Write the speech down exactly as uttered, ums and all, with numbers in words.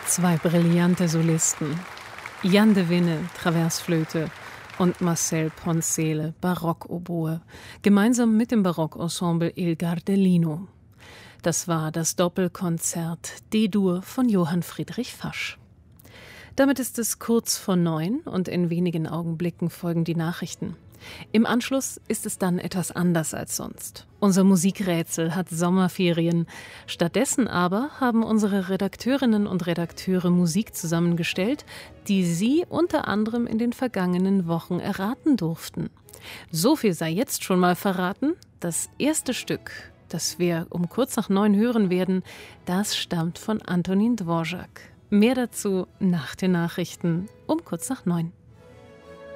Zwei brillante Solisten. Jan de Winne, Traversflöte und Marcel Poncele, Barockoboe, gemeinsam mit dem Barockensemble Il Gardellino. Das war das Doppelkonzert D-Dur von Johann Friedrich Fasch. Damit ist es kurz vor neun und in wenigen Augenblicken folgen die Nachrichten. Im Anschluss ist es dann etwas anders als sonst. Unser Musikrätsel hat Sommerferien. Stattdessen aber haben unsere Redakteurinnen und Redakteure Musik zusammengestellt, die Sie unter anderem in den vergangenen Wochen erraten durften. So viel sei jetzt schon mal verraten. Das erste Stück, das wir um kurz nach neun hören werden, das stammt von Antonín Dvořák. Mehr dazu nach den Nachrichten um kurz nach neun.